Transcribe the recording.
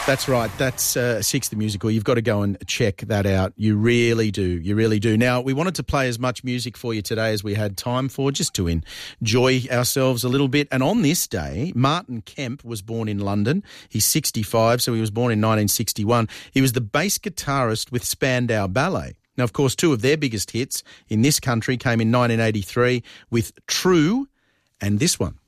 That's right. That's Six the Musical. You've got to go and check that out. You really do. You really do. Now, we wanted to play as much music for you today as we had time for, just to enjoy ourselves a little bit. And on this day, Martin Kemp was born in London. He's 65, so he was born in 1961. He was the bass guitarist with Spandau Ballet. Now, of course, two of their biggest hits in this country came in 1983 with True and this one.